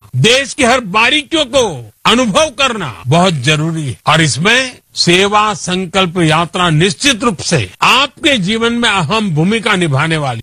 देश की हर बारीकियों को अनुभव करना बहुत जरूरी है और इसमें सेवा संकल्प यात्रा निश्चित रूप से आपके जीवन में अहम भूमिका निभाने वाली।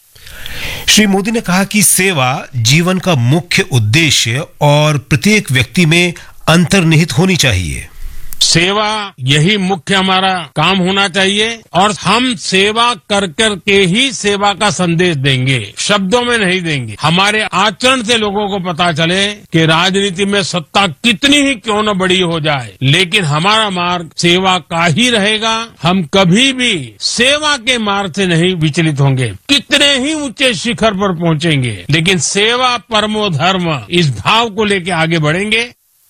श्री मोदी ने कहा कि सेवा जीवन का मुख्य उद्देश्य और प्रत्येक व्यक्ति में अंतर्निहित होनी चाहिए। सेवा यही मुख्य हमारा काम होना चाहिए और हम सेवा कर कर के ही सेवा का संदेश देंगे, शब्दों में नहीं देंगे। हमारे आचरण से लोगों को पता चले कि राजनीति में सत्ता कितनी ही क्यों न बड़ी हो जाए, लेकिन हमारा मार्ग सेवा का ही रहेगा। हम कभी भी सेवा के मार्ग से नहीं विचलित होंगे, कितने ही ऊंचे शिखर पर पहुंचेंगे, लेकिन सेवा परमो धर्म इस भाव को लेकर आगे बढ़ेंगे।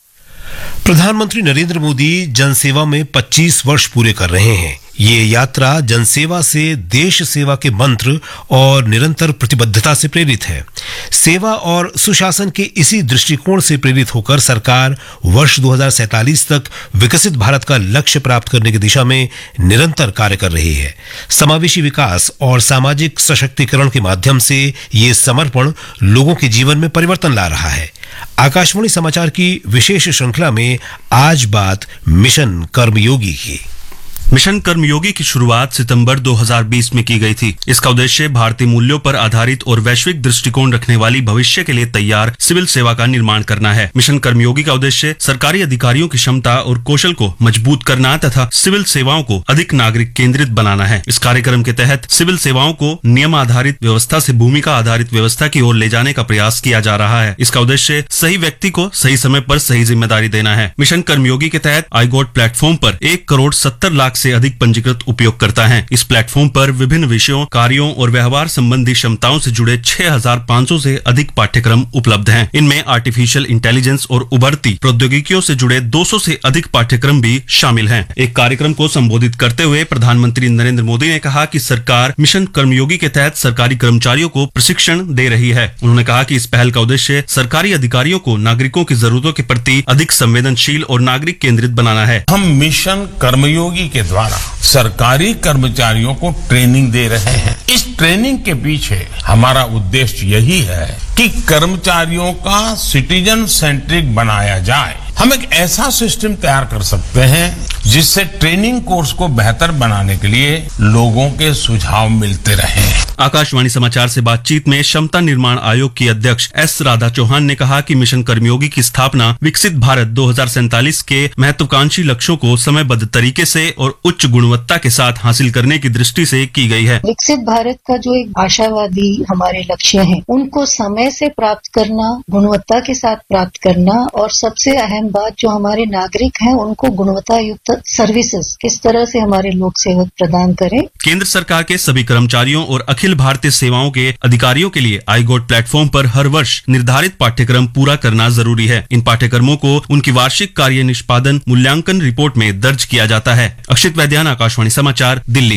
प्रधानमंत्री नरेंद्र मोदी जनसेवा में 25 वर्ष पूरे कर रहे हैं। ये यात्रा जनसेवा से देश सेवा के मंत्र और निरंतर प्रतिबद्धता से प्रेरित है। सेवा और सुशासन के इसी दृष्टिकोण से प्रेरित होकर सरकार वर्ष 2047 तक विकसित भारत का लक्ष्य प्राप्त करने की दिशा में निरंतर कार्य कर रही है। समावेशी विकास और सामाजिक सशक्तिकरण के माध्यम से ये समर्पण लोगों के जीवन में परिवर्तन ला रहा है। आकाशवाणी समाचार की विशेष श्रृंखला में आज बात मिशन कर्मयोगी की। मिशन कर्मयोगी की शुरुआत सितंबर 2020 में की गई थी। इसका उद्देश्य भारतीय मूल्यों पर आधारित और वैश्विक दृष्टिकोण रखने वाली भविष्य के लिए तैयार सिविल सेवा का निर्माण करना है। मिशन कर्मयोगी का उद्देश्य सरकारी अधिकारियों की क्षमता और कौशल को मजबूत करना तथा सिविल सेवाओं को अधिक नागरिक केंद्रित बनाना है। इस कार्यक्रम के तहत सिविल सेवाओं को नियम आधारित व्यवस्था से भूमिका आधारित व्यवस्था की ओर ले जाने का प्रयास किया जा रहा है। इसका उद्देश्य सही व्यक्ति को सही समय पर सही जिम्मेदारी देना है। मिशन कर्मयोगी के तहत iGOT प्लेटफॉर्म पर 1,70,00,000 से अधिक पंजीकृत उपयोगकर्ता हैं। इस प्लेटफॉर्म पर विभिन्न विषयों, कार्यों और व्यवहार संबंधी क्षमताओं से जुड़े 6,500 से अधिक पाठ्यक्रम उपलब्ध हैं। इनमें आर्टिफिशियल इंटेलिजेंस और उभरती प्रौद्योगिकियों से जुड़े 200 से अधिक पाठ्यक्रम भी शामिल हैं। एक कार्यक्रम को संबोधित करते हुए प्रधानमंत्री नरेंद्र मोदी ने कहा कि सरकार मिशन कर्मयोगी के तहत सरकारी कर्मचारियों को प्रशिक्षण दे रही है। उन्होंने कहा कि इस पहल का उद्देश्य सरकारी अधिकारियों को नागरिकों की जरूरतों के प्रति अधिक संवेदनशील और नागरिक केंद्रित बनाना है। हम मिशन कर्मयोगी के द्वारा सरकारी कर्मचारियों को ट्रेनिंग दे रहे हैं। इस ट्रेनिंग के पीछे हमारा उद्देश्य यही है कि कर्मचारियों का सिटीजन सेंट्रिक बनाया जाए। हम एक ऐसा सिस्टम तैयार कर सकते हैं जिससे ट्रेनिंग कोर्स को बेहतर बनाने के लिए लोगों के सुझाव मिलते रहें। आकाशवाणी समाचार से बातचीत में क्षमता निर्माण आयोग की अध्यक्ष एस राधा चौहान ने कहा कि मिशन कर्मयोगी की स्थापना विकसित भारत 2047 के महत्वाकांक्षी लक्ष्यों को समयबद्ध तरीके से और उच्च गुणवत्ता के साथ हासिल करने की दृष्टि से की गई है। विकसित भारत का जो एक आशावादी हमारे लक्ष्य हैं, उनको समय से प्राप्त करना, गुणवत्ता के साथ प्राप्त करना और सबसे अहम बात जो हमारे नागरिक हैं उनको गुणवत्ता युक्त सर्विसेज किस तरह से हमारे लोक सेवक प्रदान करें। केंद्र सरकार के सभी कर्मचारियों और अखिल भारतीय सेवाओं के अधिकारियों के लिए iGOT प्लेटफॉर्म पर हर वर्ष निर्धारित पाठ्यक्रम पूरा करना जरूरी है। इन पाठ्यक्रमों को उनकी वार्षिक कार्य निष्पादन मूल्यांकन रिपोर्ट में दर्ज किया जाता है। अक्षित वैद्यान, आकाशवाणी समाचार, दिल्ली।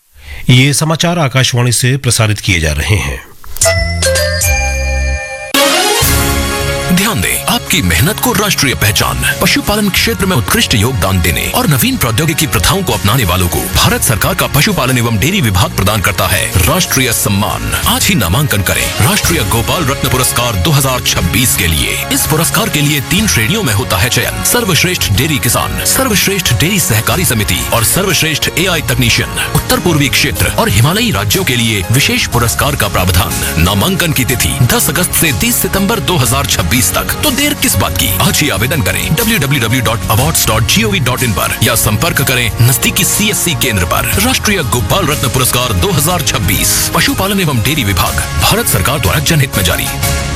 ये समाचार आकाशवाणी से प्रसारित किए जा रहे हैं। ध्यान दें, आपकी मेहनत को राष्ट्रीय पहचान, पशुपालन क्षेत्र में उत्कृष्ट योगदान देने और नवीन प्रौद्योगिकी प्रथाओं को अपनाने वालों को भारत सरकार का पशुपालन एवं डेयरी विभाग प्रदान करता है राष्ट्रीय सम्मान। आज ही नामांकन करें राष्ट्रीय गोपाल रत्न पुरस्कार 2026 के लिए। इस पुरस्कार के लिए 3 श्रेणियों में होता है चयन: सर्वश्रेष्ठ डेयरी किसान, सर्वश्रेष्ठ डेयरी सहकारी समिति और सर्वश्रेष्ठ AI तकनीशियन। उत्तर पूर्वी क्षेत्र और हिमालयी राज्यों के लिए विशेष पुरस्कार का प्रावधान। नामांकन की तिथि 10 अगस्त से 30 सितंबर 2026 तक। तो देर किस बात की, आज ही आवेदन करें www.awards.gov.in पर या संपर्क करें नजदीकी CSC केंद्र पर। राष्ट्रीय गोपाल रत्न पुरस्कार 2026 पशुपालन एवं डेयरी विभाग, भारत सरकार द्वारा जनहित में जारी।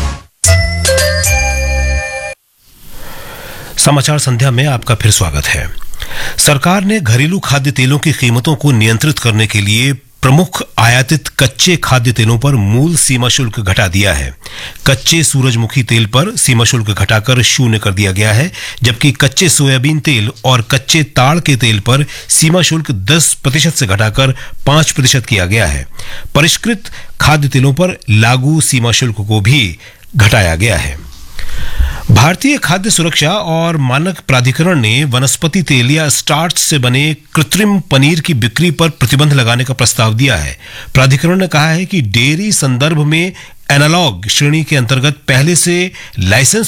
समाचार संध्या में आपका फिर स्वागत है। सरकार ने घरेलू खाद्य तेलों की कीमतों को नियंत्रित करने के लिए प्रमुख आयातित कच्चे खाद्य तेलों पर मूल सीमा शुल्क घटा दिया है। कच्चे सूरजमुखी तेल पर सीमा शुल्क घटाकर 0 कर दिया गया है, जबकि कच्चे सोयाबीन तेल और कच्चे ताड़ के तेल पर सीमा शुल्क 10% से घटाकर 5% किया गया है। परिष्कृत खाद्य तेलों पर लागू सीमा शुल्क को भी घटाया गया है। भारतीय खाद्य सुरक्षा और मानक प्राधिकरण ने वनस्पति तेल या स्टार्च से बने कृत्रिम पनीर की बिक्री पर प्रतिबंध लगाने का प्रस्ताव दिया है। प्राधिकरण ने कहा है कि डेयरी संदर्भ में एनालॉग श्रेणी के अंतर्गत पहले से लाइसेंस